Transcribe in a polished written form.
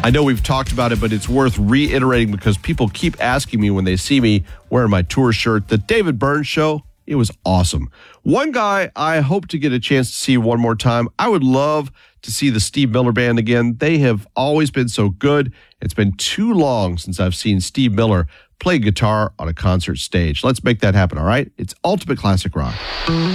I know we've talked about it, but it's worth reiterating because people keep asking me when they see me wearing my tour shirt. The David Byrne Show, it was awesome. One guy I hope to get a chance to see one more time. I would love to see the Steve Miller Band again. They have always been so good. It's been too long since I've seen Steve Miller play guitar on a concert stage. Let's make that happen, all right? It's Ultimate Classic Rock.